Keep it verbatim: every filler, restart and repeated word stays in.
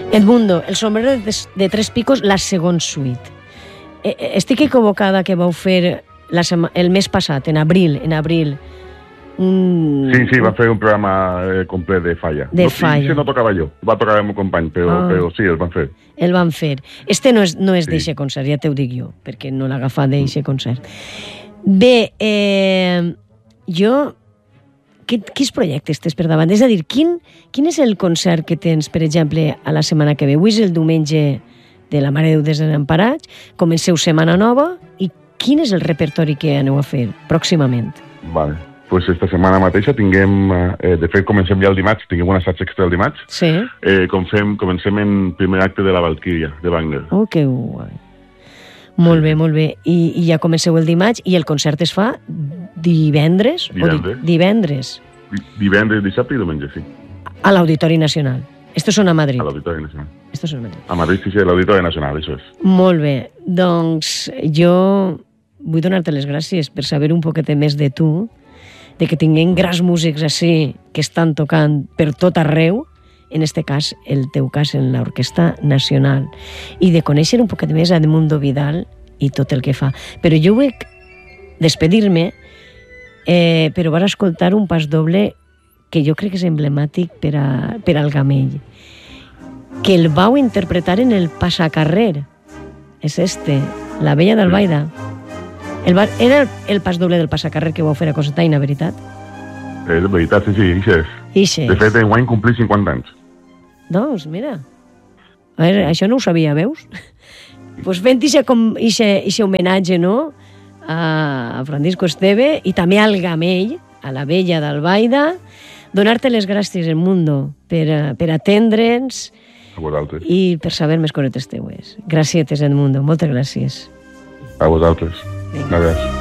Edmundo, el sombrero de, de tres picos, la segon suite. Eh, estic equivocada que vau fer la sema, el mes passat, en abril, en abril. Un... Sí, sí, va fer un programa eh, complet de falla. De no, falla. Sí, no tocava jo, va tocar el meu company, però, ah. però sí, el van fer. El van fer. Este no és, no és sí. d'eixe concert, ja t'ho dic jo, perquè no l'ha agafat d'eixe concert. Bé, eh, jo... Qui, quins projectes tens per davant? És a dir, quin, quin és el concert que tens, per exemple, a la setmana que ve? Avui és el diumenge de la Mare de Déu dels Desemparats, comenceu setmana nova, i quin és el repertori que aneu a fer pròximament? Vale. Pues esta setmana mateixa tinguem, eh, de fet comencem ja el dimarts, tinguem un assaig extra el dimarts. Sí. Eh, comencem, comencem en primer acte de la Valquíria, de Wagner. Oh, que guai. Molt bé, molt bé. I, I ja comenceu el dimarts i el concert es fa divendres? Divendres. O di divendres. Divendres, dissabte i diumenge, sí. A l'Auditori Nacional. Estos són a Madrid. A l'Auditori Nacional. Estos són a Madrid. A Madrid, sí, sí, a l'Auditori Nacional, això és. Molt bé. Doncs jo vull donar-te les gràcies per saber un poquet més de tu, de que tinguem grans músics així que estan tocant per tot arreu, en este cas, el teu cas en l'Orquestra Nacional, i de conèixer un poquet més a Edmundo Vidal i tot el que fa. Però jo vull despedir-me, eh, però vas escoltar un pas doble que jo crec que és emblemàtic per, a, per al Gamell, que el vau interpretar en el Passacarrer. És este, La Vella d'Albaida. El va, era el, el pas doble del Passacarrer que vau fer a Cosetaina, veritat? És veritat, sí, sí, això és. Ixe. De fet, enguany complir cinquanta anys. Doncs, mira. A veure, això no ho sabia, veus? Doncs pues fent ixe homenatge, no?, a Francisco Esteve i també al Gamell, a La Vella d'Albaida, donar-te les gràcies, Edmundo, per, per atendre'ns a vosaltres i per saber més cosetes teues. Gràcies, Edmundo, moltes gràcies. A vosaltres. Gràcies.